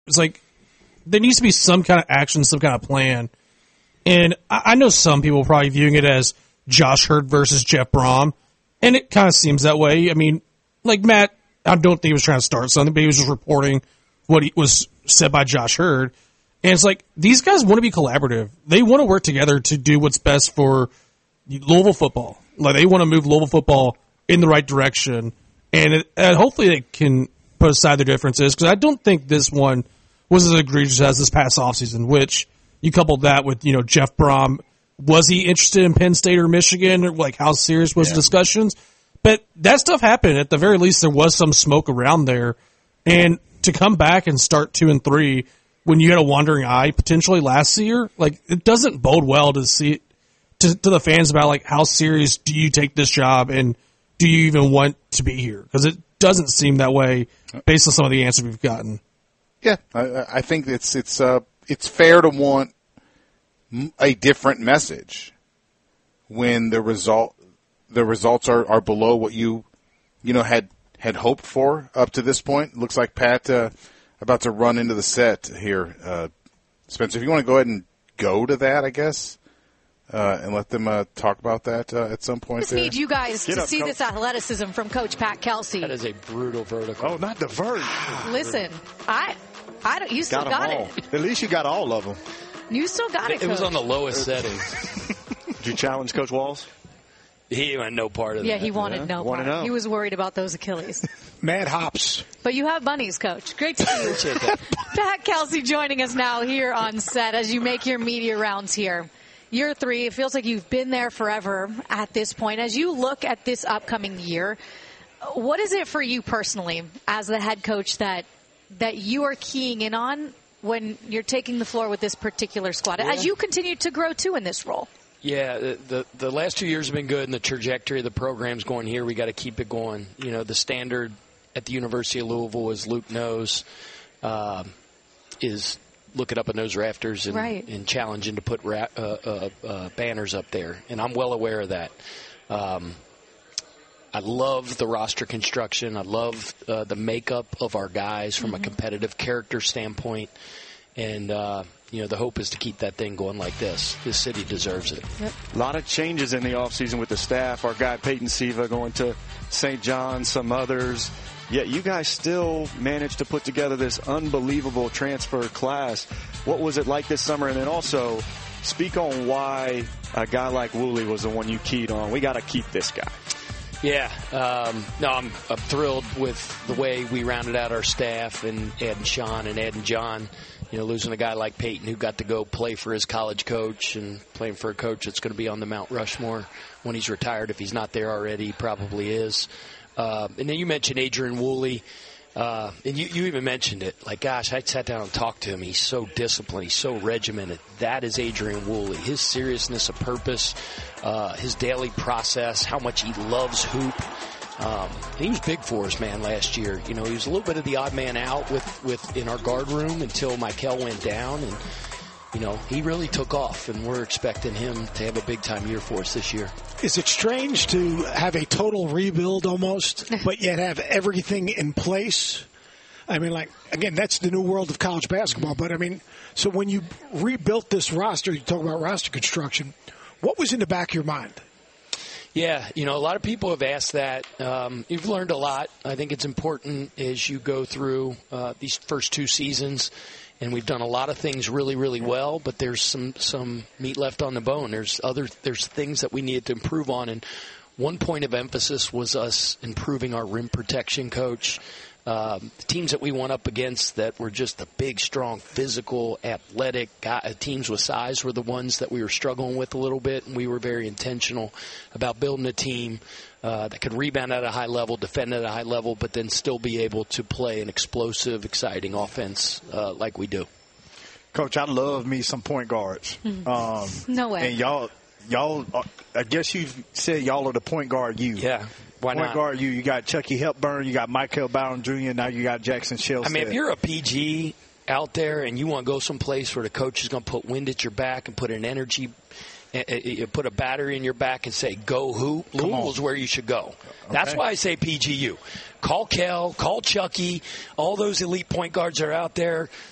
It's like there needs to be some kind of action, some kind of plan. And I know some people are probably viewing it as Josh Hurd versus Jeff Brom, and it kind of seems that way. I mean, like Matt, I don't think he was trying to start something, but he was just reporting what was said by Josh Hurd. And it's like, these guys want to be collaborative. They want to work together to do what's best for Louisville football. Like, they want to move Louisville football in the right direction. And hopefully they can put aside their differences, because I don't think this one was as egregious as this past offseason, which you coupled that with, Jeff Brom. Was he interested in Penn State or Michigan? Or, like, how serious was the discussions? But that stuff happened. At the very least, there was some smoke around there. And to come back and start 2-3 when you had a wandering eye potentially last year, like, it doesn't bode well to see to the fans about, like, how serious do you take this job and do you even want to be here? Because it doesn't seem that way based on some of the answers we've gotten. Yeah, I think it's fair to want a different message when the results are below what you had hoped for up to this point. Looks like Pat about to run into the set here. Spencer, if you want to go ahead and go to that, I guess, and let them talk about that at some point. Just need you guys to see this athleticism from Coach Pat Kelsey. That is a brutal vertical. Oh, not the vert. Listen, you still got it. At least you got all of them. You still got it, It was Coach. on the lowest setting. Did you challenge Coach Walls? He wanted no part of that. Yeah, he wanted no part. He was worried about those Achilles. Mad hops. But you have bunnies, Coach. Great to see you. Pat Kelsey joining us now here on set as you make your media rounds here. Year 3, it feels like you've been there forever at this point. As you look at this upcoming year, what is it for you personally as the head coach that you are keying in on when you're taking the floor with this particular squad, as you continue to grow, too, in this role? Yeah, the last 2 years have been good, and the trajectory of the program's going here. We got to keep it going. The standard at the University of Louisville, as Luke knows, is looking up at those rafters and challenging to put banners up there. And I'm well aware of that. I love the roster construction. I love the makeup of our guys from a competitive character standpoint. And, the hope is to keep that thing going like this. This city deserves it. Yep. A lot of changes in the offseason with the staff. Our guy Peyton Siva going to St. John's, some others. Yet you guys still managed to put together this unbelievable transfer class. What was it like this summer? And then also speak on why a guy like Woolley was the one you keyed on. We got to keep this guy. Yeah. I'm thrilled with the way we rounded out our staff and Ed and Sean and Ed and John. Losing a guy like Peyton who got to go play for his college coach and playing for a coach that's going to be on the Mount Rushmore when he's retired. If he's not there already, he probably is. And then you mentioned Adrian Woolley. And you even mentioned it. Like, gosh, I sat down and talked to him. He's so disciplined. He's so regimented. That is Adrian Woolley. His seriousness of purpose, his daily process, how much he loves hoop. He was big for us, man, last year. He was a little bit of the odd man out with in our guard room until Michael went down. And, he really took off. And we're expecting him to have a big-time year for us this year. Is it strange to have a total rebuild almost, but yet have everything in place? I mean, again, that's the new world of college basketball. But, so when you rebuilt this roster, you talk about roster construction, what was in the back of your mind? Yeah, a lot of people have asked that. You've learned a lot. I think it's important as you go through these first 2 seasons. And we've done a lot of things really, really well, but there's some meat left on the bone. There's things that we need to improve on. And one point of emphasis was us improving our rim protection, Coach. The teams that we went up against that were just the big, strong, physical, athletic teams with size were the ones that we were struggling with a little bit, and we were very intentional about building a team that could rebound at a high level, defend at a high level, but then still be able to play an explosive, exciting offense like we do. Coach, I love me some point guards. No way. And y'all, I guess you said y'all are the point guard you. Yeah. Why point not? guard you got Chucky Hepburn, you got Michael Bowden Jr., now you got Jackson Shelstead. If you're a PG out there and you want to go someplace where the coach is going to put wind at your back and put an energy, put a battery in your back and say, go hoop, Louisville's where you should go. Okay. That's why I say PGU. Call Kel, call Chucky, all those elite point guards are out there.